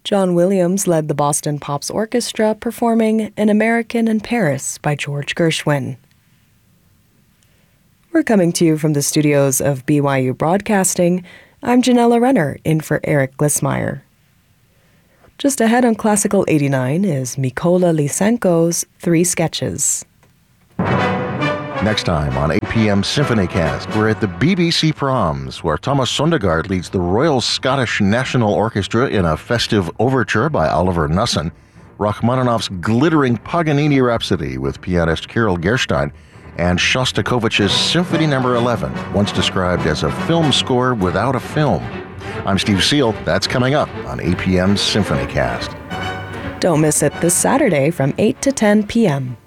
John Williams led the Boston Pops Orchestra performing An American in Paris by George Gershwin. We're coming to you from the studios of BYU Broadcasting. I'm Janella Renner, in for Eric Glissmeyer. Just ahead on Classical 89 is Mykola Lysenko's Three Sketches. Next time on APM Symphonycast, we're at the BBC Proms, where Thomas Sondergaard leads the Royal Scottish National Orchestra in a festive overture by Oliver Knussen, Rachmaninoff's glittering Paganini Rhapsody with pianist Kirill Gerstein, and Shostakovich's Symphony No. 11, once described as a film score without a film. I'm Steve Seal. That's coming up on APM Symphonycast. Don't miss it this Saturday from 8 to 10 p.m.